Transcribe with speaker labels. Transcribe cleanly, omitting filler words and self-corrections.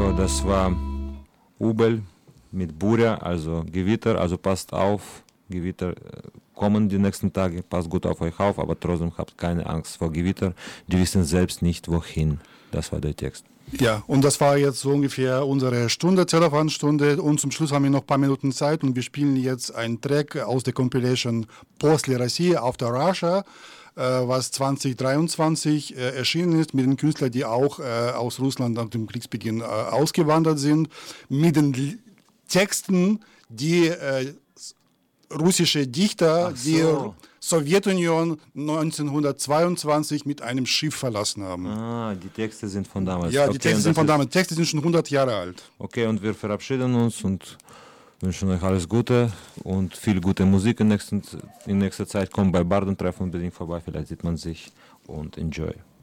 Speaker 1: So, das war Ubel mit Burja, also Gewitter, also passt auf, Gewitter kommen die nächsten Tage, passt gut auf euch auf, aber trotzdem habt keine Angst vor Gewitter, die wissen selbst nicht wohin. Das war der Text.
Speaker 2: Ja, und das war jetzt so ungefähr unsere Stunde, Telefonstunde, und zum Schluss haben wir noch ein paar Minuten Zeit und wir spielen jetzt einen Track aus der Compilation После России After Russia, was 2023 erschienen ist, mit den Künstlern, die auch aus Russland nach dem Kriegsbeginn ausgewandert sind, mit den Texten, die russische Dichter, die Sowjetunion 1922 mit einem Schiff verlassen haben.
Speaker 1: Ah, die Texte sind von damals.
Speaker 2: Ja, die Texte sind von damals. Die Texte sind schon 100 Jahre alt.
Speaker 1: Okay, und wir verabschieden uns und wünschen euch alles Gute und viel gute Musik in nächster Zeit. Kommt bei Bardentreffen unbedingt vorbei, vielleicht sieht man sich und enjoy.